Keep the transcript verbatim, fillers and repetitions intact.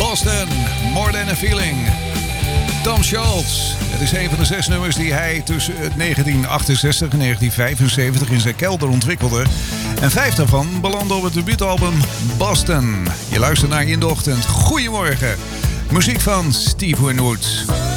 Boston, More Than a Feeling. Tom Scholz. Het is een van de zes nummers die hij tussen negentien achtenzestig en negentien vijfenzeventig in zijn kelder ontwikkelde. En vijf daarvan belanden op het debuutalbum Boston. Je luistert naar In de Ochtend. Goedemorgen. Muziek van Steve Winwood.